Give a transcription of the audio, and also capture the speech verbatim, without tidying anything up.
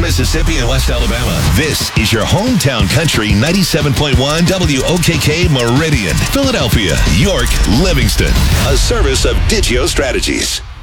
Mississippi, and West Alabama. This is your hometown country ninety-seven point one W O K K Meridian, Philadelphia, York, Livingston. A service of Digio Strategies.